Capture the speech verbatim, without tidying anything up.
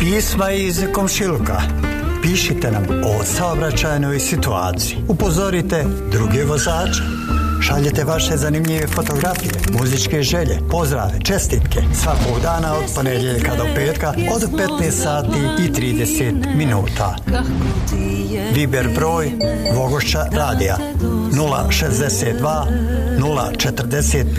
Pisma iz komšiluka. Pišite nam o saobraćajnoj situaciji. Upozorite druge vozače. Šaljete vaše zanimljive fotografije, muzičke želje, pozdrave, čestitke. Svakog dana od ponedjeljka do petka od petnaest sati i trideset minuta. Viber broj Vogošća radija nula šezdeset dva nula četrdeset pet